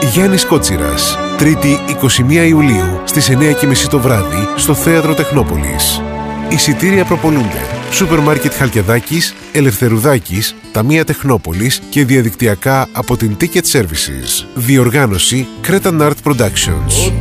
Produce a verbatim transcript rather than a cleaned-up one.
Γιάννης Κότσιρας, Τρίτη εικοστή πρώτη Ιουλίου στις εννιά και μισή το βράδυ στο Θέατρο Τεχνόπολης. Εισιτήρια προπολούνται. Σούπερ Μάρκετ Χαλκιδάκης, Ελευθερουδάκης, Ταμεία Τεχνόπολης και διαδικτυακά από την Ticket Services. Διοργάνωση Cretan Art Productions.